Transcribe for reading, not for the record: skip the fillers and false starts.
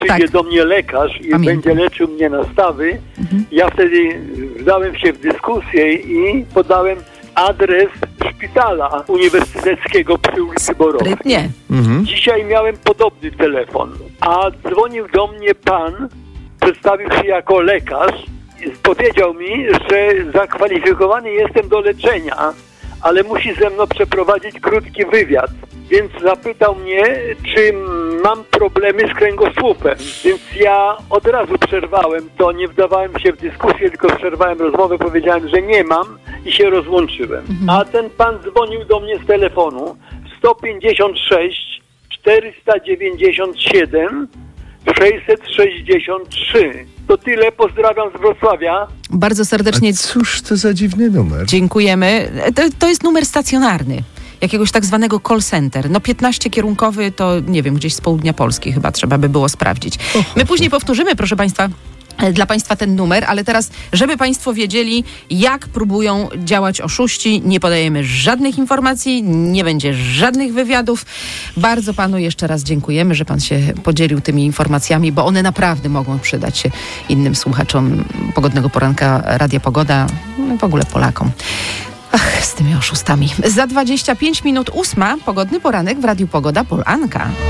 przyjdzie do mnie lekarz i będzie leczył mnie na stawy. Ja wtedy wdałem się w dyskusję i podałem adres szpitala uniwersyteckiego przy ulicy Borowskiej. Sprytnie. Dzisiaj miałem podobny telefon, a dzwonił do mnie pan, przedstawił się jako lekarz i powiedział mi, że zakwalifikowany jestem do leczenia, ale musi ze mną przeprowadzić krótki wywiad. Więc zapytał mnie, czy mam problemy z kręgosłupem. Więc ja od razu przerwałem to, nie wdawałem się w dyskusję, tylko przerwałem rozmowę, powiedziałem, że nie mam i się rozłączyłem. A ten pan dzwonił do mnie z telefonu 156 497 663. To tyle, pozdrawiam z Wrocławia. Bardzo serdecznie. A cóż to za dziwny numer? Dziękujemy. To jest numer stacjonarny. Jakiegoś tak zwanego call center. 15 kierunkowy to, nie wiem, gdzieś z południa Polski chyba trzeba by było sprawdzić. My później powtórzymy, proszę Państwa, dla Państwa ten numer, ale teraz, żeby Państwo wiedzieli, jak próbują działać oszuści, nie podajemy żadnych informacji, nie będzie żadnych wywiadów. Bardzo Panu jeszcze raz dziękujemy, że Pan się podzielił tymi informacjami, bo one naprawdę mogą przydać się innym słuchaczom Pogodnego Poranka Radia Pogoda, no w ogóle Polakom. Ach, z tymi oszustami. Za 25 minut 8:00 Pogodny Poranek w Radiu Pogoda Polanka.